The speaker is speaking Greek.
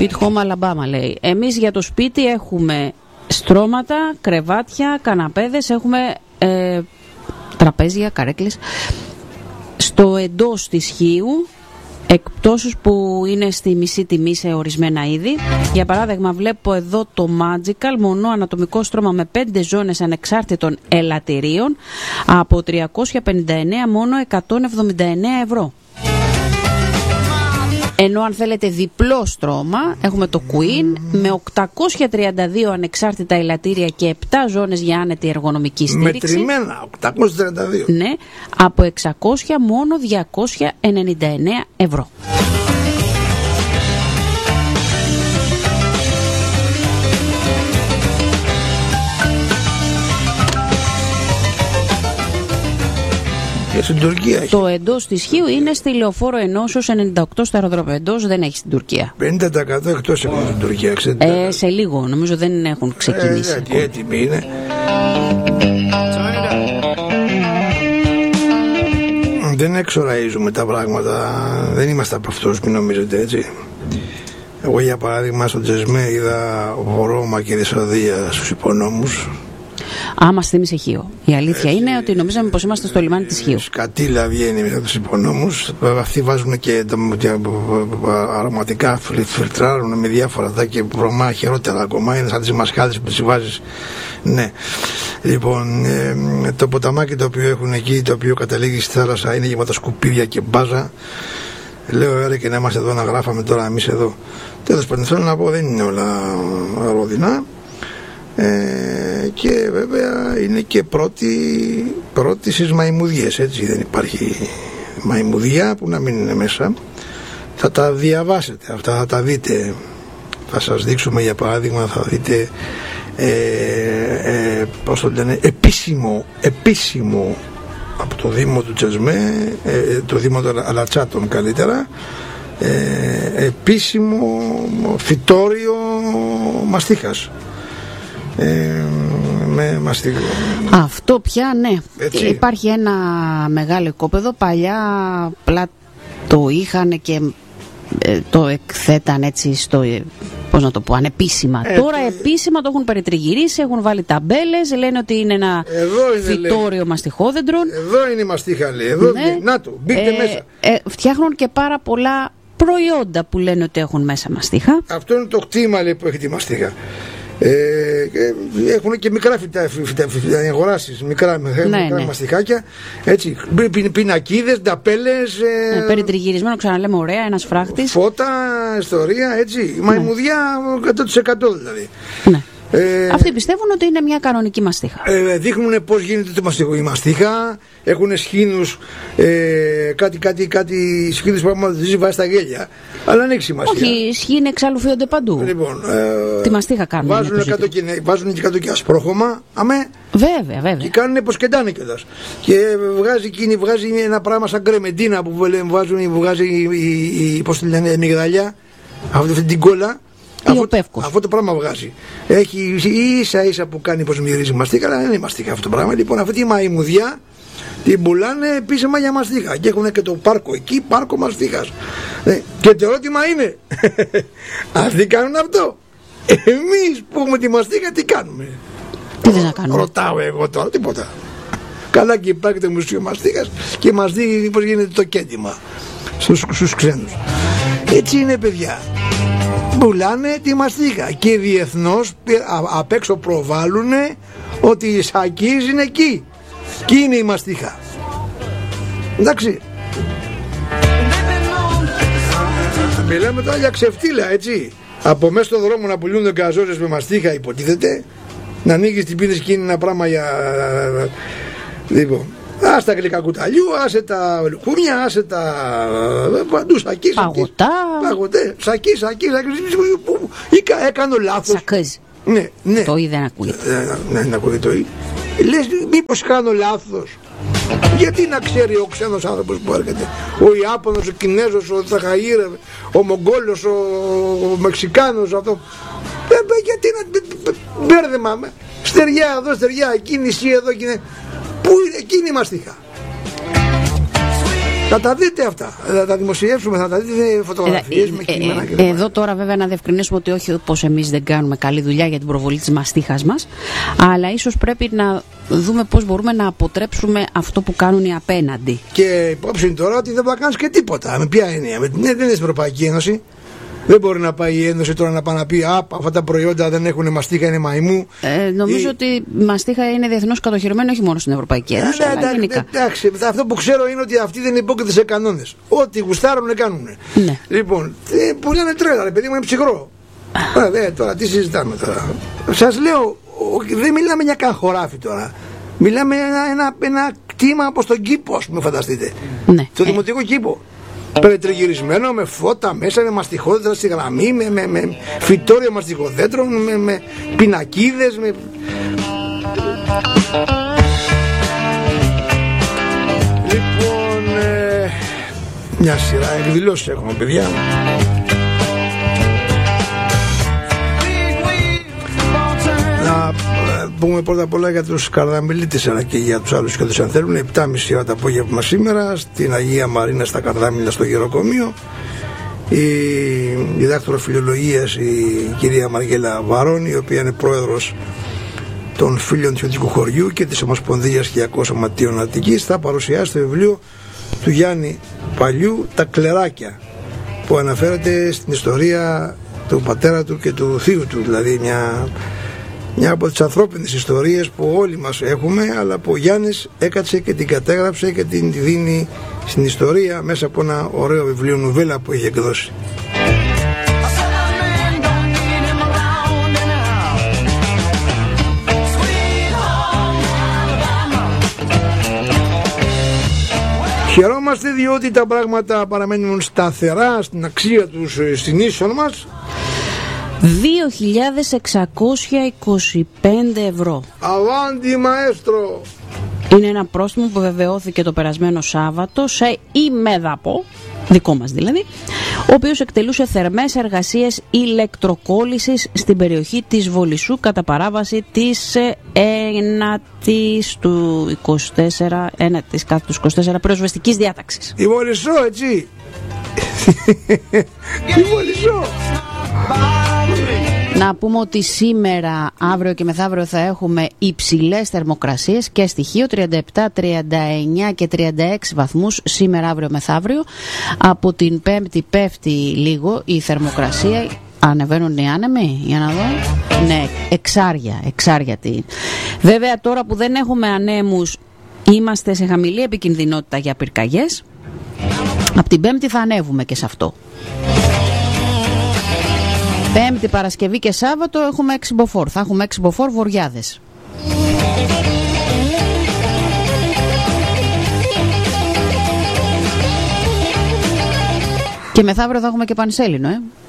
Sweet Home Alabama λέει. Εμείς για το σπίτι έχουμε στρώματα, κρεβάτια, καναπέδες, έχουμε τραπέζια, καρέκλες. Στο εντός της Χίου, εκπτώσεις που είναι στη μισή τιμή σε ορισμένα είδη. Για παράδειγμα, βλέπω εδώ το Magical, μονό ανατομικό στρώμα με 5 ζώνες ανεξάρτητων ελαττηρίων, από 359 μόνο 179 ευρώ. Ενώ αν θέλετε διπλό στρώμα, έχουμε το Queen με 832 ανεξάρτητα ελαττήρια και 7 ζώνες για άνετη εργονομική στήριξη. Μετρημένα, 832. Ναι, από 600 μόνο 299 ευρώ. Στην Τουρκία έχει. Το εντός της Χίου είναι στη Λεωφόρο Ενώσεως 98 στο αεροδρόμιο. Εντός δεν έχει στην Τουρκία. 50% εκτός έχουν στην Τουρκία. Σε λίγο, νομίζω δεν έχουν ξεκινήσει. Έτοιμοι είναι. Δεν εξοραίζουμε τα πράγματα. Δεν είμαστε από αυτούς που νομίζετε, έτσι. Εγώ για παράδειγμα στο Τζεσμέ είδα Ρώμα και Δεσσαλονίκη στους υπονόμους. Μας θύμισε Χίο. Η αλήθεια είναι ότι νομίζαμε πως είμαστε στο λιμάνι της Χίου. Σκατήλα βγαίνει με τους υπονόμους. Αυτοί βάζουν και αρωματικά, φιλτράρουν με διάφορα και βρωμά χειρότερα ακόμα. Είναι σαν τις μασχάδες που τις βάζεις. Ναι. Λοιπόν, το ποταμάκι το οποίο έχουν εκεί, το οποίο καταλήγει στη θάλασσα, είναι γεμάτο σκουπίδια και μπάζα. Λέω, και να είμαστε εδώ να γράφαμε τώρα εμείς εδώ. Τέλος πάντων, θέλω να πω, δεν είναι όλα ρόδινα. Και βέβαια είναι και πρώτη στις μαϊμουδιές, έτσι. Δεν υπάρχει μαϊμουδιά που να μην είναι μέσα. Θα τα διαβάσετε αυτά, θα τα δείτε. Θα σας δείξουμε για παράδειγμα, θα δείτε πώς το λένε, επίσημο από το Δήμο του Τσεσμέ, το Δήμο των Αλατσάτων καλύτερα, επίσημο φυτόριο μαστίχας. Με μαστίγο. Αυτό πια, ναι. Έτσι. Υπάρχει ένα μεγάλο οικόπεδο. Παλιά απλά το είχαν και το εκθέταν έτσι στο, πώς να το πω, ανεπίσημα. Τώρα επίσημα το έχουν περιτριγυρίσει, έχουν βάλει ταμπέλες, λένε ότι είναι ένα φυτόριο μαστιχόδεντρων. Εδώ είναι η μαστίχα, λέει. Εδώ, ναι. Να το, μπείτε μέσα. Φτιάχνουν και πάρα πολλά προϊόντα που λένε ότι έχουν μέσα μαστίχα. Αυτό είναι το κτήμα, λέει, που έχει τη μαστίχα. Έχουν και μικρά αγοράσεις, μικρά μαστιχάκια, έτσι, πινακίδες, νταπέλες, περιτριγυρισμένο, ξαναλέμε, ωραία, ένας φράχτης, φώτα, ιστορία, έτσι, μαϊμουδιά 100% δηλαδή. Ναι. Αυτοί πιστεύουν ότι είναι μια κανονική μαστίχα. Δείχνουν πώς γίνεται η μαστίχα. Έχουν σχήνους, κάτι σχήνους που βάζει στα γέλια. Αλλά δεν έχει σημασία. Όχι, σχήνοι εξάλλου φύγονται παντού. Λοιπόν, τη μαστίχα κάνουν. Βάζουν και κάτω και ασπρόχωμα. Βέβαια. Και κάνουν πως κεντάνε κιόλας. Και βγάζει ένα πράγμα σαν κρεμεντίνα που βγάζει πώς τη λένε, μυγδαλιά. Αυτή την κόλλα. Αυτό το πράγμα βγάζει. Έχει ίσα που κάνει πως μυρίζει μαστίχα, αλλά δεν είναι μαστίχα αυτό το πράγμα. Λοιπόν, αυτή τη μαϊμουδιά την πουλάνε επίσημα για μαστίχα. Και έχουν και το πάρκο εκεί, πάρκο μαστίχας. Και το ερώτημα είναι, αυτοί κάνουν αυτό. Εμείς που έχουμε τη μαστίχα, τι κάνουμε? Τι θες να κάνουμε? Ρωτάω εγώ τώρα, τίποτα. Καλά, και υπάρχει το μουσείο μαστίχας και μας δει πως γίνεται το κέντημα στους ξένους. Έτσι είναι, παιδιά. Πουλάνε τη μαστίχα και διεθνώς απ' έξω προβάλλουν ότι η Σακής είναι εκεί. Εκεί είναι η μαστίχα. Εντάξει. Μιλάμε τώρα για ξεφτύλα, έτσι. Από μέσα στον δρόμο να πουλούν καζόρες με μαστίχα, υποτίθεται. Να ανοίγεις την πίνες και είναι ένα πράγμα για... Λοιπόν, άσε τα γλυκά κουταλιού, άσε τα λουκούμια, άσε τα παντού σακί. Παγωτά. Σακί. Έκανα λάθος. Σακίζ. Ναι. Το ή δεν ακούγεται. Δεν ακούγεται το ή. Λες, μήπως κάνω λάθος? Γιατί να ξέρει ο ξένος άνθρωπος που έρχεται? Ο Ιάπωνος, ο Κινέζος, ο Θαχαΐρ, ο Μογγόλος, ο Μεξικάνος, αυτό. Γιατί να μπέρδεμα? Στεριά εδώ, στεριά εκεί, νησί εδώ, εκεί. Πού είναι? Εκεί είναι η μαστίχα. Θα τα δείτε αυτά. Θα τα δημοσιεύσουμε, θα τα δείτε φωτογραφίες με κείμενα κλπ. Εδώ τώρα βέβαια να διευκρινίσουμε ότι όχι πως εμείς δεν κάνουμε καλή δουλειά για την προβολή της μαστίχας μας, αλλά ίσως πρέπει να δούμε πώς μπορούμε να αποτρέψουμε αυτό που κάνουν οι απέναντι. Και υπόψη είναι τώρα ότι δεν θα κάνεις και τίποτα. Με ποια έννοια? Δεν είναι στην Ευρωπαϊκή Ένωση. Δεν μπορεί να πάει η Ένωση τώρα να πάει να πει αυτά τα προϊόντα δεν έχουν μαστίχα, είναι μαϊμού. Νομίζω ότι η μαστίχα είναι διεθνώς κατοχυρωμένη όχι μόνο στην Ευρωπαϊκή Ένωση. Εντάξει, αυτό που ξέρω είναι ότι αυτοί δεν υπόκειται σε κανόνες. Ό,τι γουστάρουν κάνουν. Ναι. Λοιπόν, που λένε τρέλα, ρε παιδί μου, είναι ψυχρό. Τώρα τι συζητάμε τώρα? Σας λέω, δεν μιλάμε για καν χωράφι τώρα. Μιλάμε ένα κτήμα από τον κήπο, ας πούμε, φανταστείτε. Ναι. Το δημοτικό κήπο. Περιτριγυρισμένο με φώτα μέσα, με μαστιχόδετρα στη γραμμή, με φυτόρια μαστιχοδέτρων, με πινακίδες, Λοιπόν, μια σειρά εκδηλώσεις έχουμε, παιδιά. Να πούμε πρώτα απ' όλα για τους Καρδαμιλίτες, αλλά και για τους άλλους και τους αν θέλουν. 7.30 ώρα το απόγευμα σήμερα στην Αγία Μαρίνα στα Καρδάμιλα στο Γεροκομείο, η διδάκτορα φιλολογίας, η κυρία Μαργέλα Βαρώνη, η οποία είναι πρόεδρος των φίλων του Ιωτικού Χωριού και της Ομοσπονδίας Χιακών Σωματείων Αττικής, θα παρουσιάσει το βιβλίο του Γιάννη Παλιού «Τα Κλεράκια», που αναφέρεται στην ιστορία του πατέρα του και του θείου του, δηλαδή μια από τις ανθρώπινες ιστορίες που όλοι μας έχουμε, αλλά που ο Γιάννης έκατσε και την κατέγραψε και την δίνει στην ιστορία μέσα από ένα ωραίο βιβλίο νουβέλα που έχει εκδώσει. Χαιρόμαστε διότι τα πράγματα παραμένουν σταθερά στην αξία τους στην ίσον μας. 2.625 ευρώ. Αβάντι μαέστρο. Είναι ένα πρόστιμο που βεβαιώθηκε το περασμένο Σάββατο σε ημέδαπο, δικό μας δηλαδή, ο οποίος εκτελούσε θερμές εργασίες ηλεκτροκόλλησης στην περιοχή της Βολισσού κατά παράβαση της 1ης του 24 πυροσβεστικής διάταξης. Η Βολισσό, έτσι. Η Βολισσό. Να πούμε ότι σήμερα, αύριο και μεθαύριο θα έχουμε υψηλές θερμοκρασίες και στοιχείο 37, 39 και 36 βαθμούς σήμερα, αύριο, μεθαύριο. Από την Πέμπτη πέφτει λίγο η θερμοκρασία. Ανεβαίνουν οι άνεμοι, για να δω. Ναι, εξάρια. Βέβαια τώρα που δεν έχουμε ανέμους είμαστε σε χαμηλή επικινδυνότητα για πυρκαγιές. Από την Πέμπτη θα ανέβουμε και σε αυτό. Πέμπτη, Παρασκευή και Σάββατο έχουμε εξυμποφόρ. Θα έχουμε εξυμποφόρ βοριάδες. Και μεθαύριο θα έχουμε και πανσέλινο,